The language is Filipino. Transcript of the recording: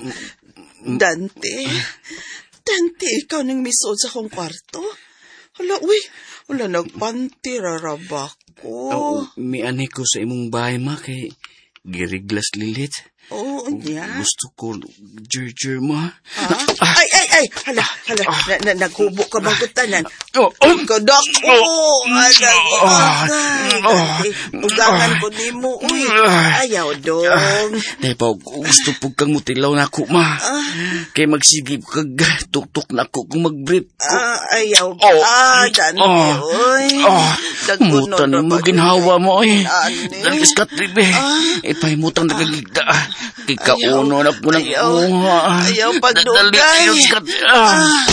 Dante, ikaw nang misod sa akong kwarto? Hala, nagpanti rarabak ko. Miani ko sa imong bahay, ma, kay giriglas lilit. Oo, niya. Gusto ko, jer ma. Ay, hala, naghubo ka magutanan. Kadak ko, ugangan ko ni mo, ayaw dong. Dahil gusto po kang mutilaw na ako, ma. Kay magsigib kag tuk-tuk na ako kung mag-brief ko. Ayaw ka, Dante, oy. Mutan na maginhawa mo, eh. Dalis ka, tribe. Ipahimutan na kagigda. Kikauno na po ng uha. Ayaw pagdugay. Dalis ka.